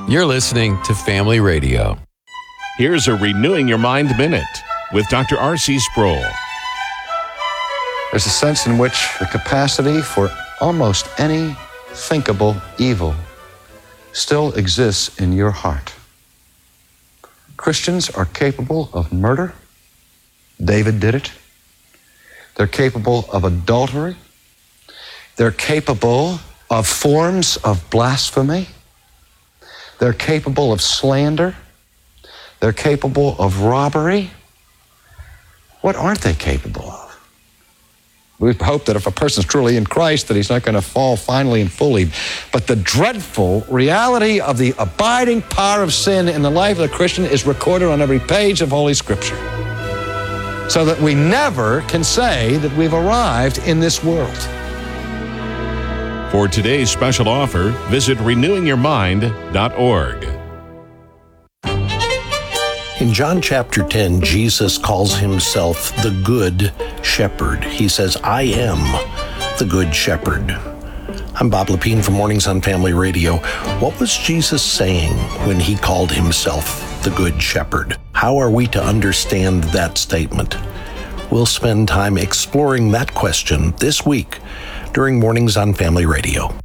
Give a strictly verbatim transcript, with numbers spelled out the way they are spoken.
You're listening to Family Radio. Here's a Renewing Your Mind Minute with Doctor R C Sproul. There's a sense in which the capacity for almost any thinkable evil still exists in your heart. Christians are capable of murder. David did it. They're capable of adultery. They're capable of forms of blasphemy. They're capable of slander. They're capable of robbery. What aren't they capable of? We hope that if a person's truly in Christ, that he's not going to fall finally and fully. But the dreadful reality of the abiding power of sin in the life of the Christian is recorded on every page of Holy Scripture. So that we never can say that we've arrived in this world. For today's special offer, visit renewing your mind dot org. In John chapter ten, Jesus calls himself the Good Shepherd. He says, I am the Good Shepherd. I'm Bob Lepine from Mornings on Family Radio. What was Jesus saying when he called himself the Good Shepherd? How are we to understand that statement? We'll spend time exploring that question this week during Mornings on Family Radio.